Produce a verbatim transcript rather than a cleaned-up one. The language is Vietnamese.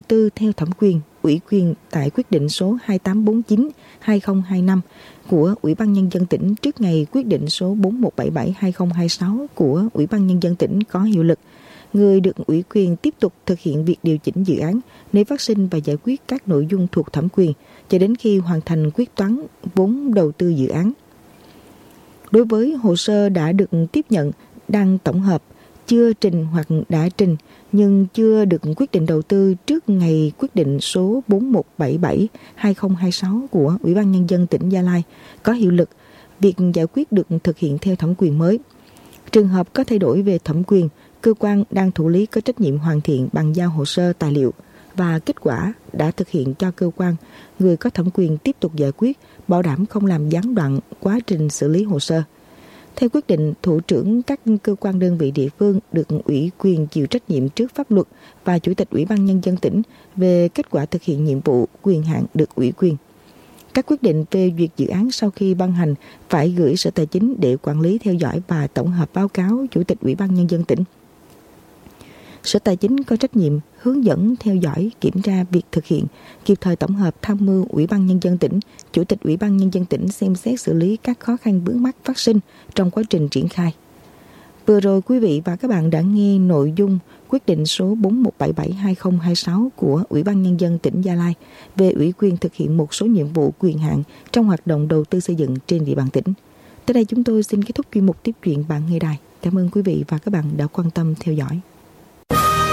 tư theo thẩm quyền, ủy quyền tại quyết định số hai tám bốn chín hai không hai năm của Ủy ban Nhân dân tỉnh trước ngày quyết định số bốn một bảy bảy hai không hai sáu của Ủy ban Nhân dân tỉnh có hiệu lực. Người được ủy quyền tiếp tục thực hiện việc điều chỉnh dự án nếu phát sinh và giải quyết các nội dung thuộc thẩm quyền cho đến khi hoàn thành quyết toán vốn đầu tư dự án. Đối với hồ sơ đã được tiếp nhận, đang tổng hợp, chưa trình hoặc đã trình nhưng chưa được quyết định đầu tư trước ngày quyết định số bốn một bảy bảy hai không hai sáu của Ủy ban Nhân dân tỉnh Gia Lai có hiệu lực, việc giải quyết được thực hiện theo thẩm quyền mới. Trường hợp có thay đổi về thẩm quyền, cơ quan đang thụ lý có trách nhiệm hoàn thiện bàn giao hồ sơ tài liệu và kết quả đã thực hiện cho cơ quan, người có thẩm quyền tiếp tục giải quyết, bảo đảm không làm gián đoạn quá trình xử lý hồ sơ. Theo quyết định, thủ trưởng các cơ quan đơn vị địa phương được ủy quyền chịu trách nhiệm trước pháp luật và Chủ tịch Ủy ban Nhân dân tỉnh về kết quả thực hiện nhiệm vụ, quyền hạn được ủy quyền. Các quyết định phê duyệt dự án sau khi ban hành phải gửi Sở Tài chính để quản lý, theo dõi và tổng hợp báo cáo Chủ tịch Ủy ban Nhân dân tỉnh. Sở Tài chính có trách nhiệm hướng dẫn, theo dõi, kiểm tra việc thực hiện, kịp thời tổng hợp tham mưu Ủy ban Nhân dân tỉnh, Chủ tịch Ủy ban Nhân dân tỉnh xem xét xử lý các khó khăn vướng mắc phát sinh trong quá trình triển khai. Vừa rồi quý vị và các bạn đã nghe nội dung quyết định số bốn một bảy bảy hai không hai sáu của Ủy ban Nhân dân tỉnh Gia Lai về ủy quyền thực hiện một số nhiệm vụ quyền hạn trong hoạt động đầu tư xây dựng trên địa bàn tỉnh. Tới đây chúng tôi xin kết thúc chuyên mục tiếp chuyện bạn nghe đài. Cảm ơn quý vị và các bạn đã quan tâm theo dõi.